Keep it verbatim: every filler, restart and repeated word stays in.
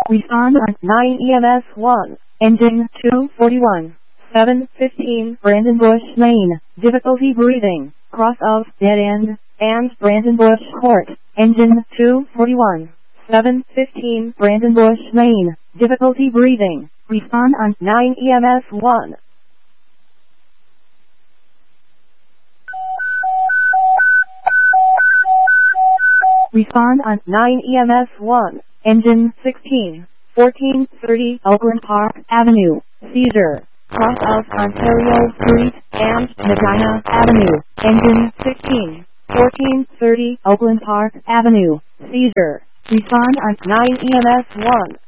Respond on nine E M S one. Engine two forty-one. seven fifteen Brandon Bush Lane. Difficulty breathing. Cross of Dead End and Brandon Bush Court. Engine two forty-one. seven fifteen Brandon Bush Lane. Difficulty breathing. Respond on nine E M S one. Respond on nine E M S one. Engine sixteen. fourteen thirty Oakland Park Avenue. Seizure. Cross of Ontario Street and Medina Avenue. Engine sixteen. fourteen thirty Oakland Park Avenue. Seizure. Respond on nine E M S one.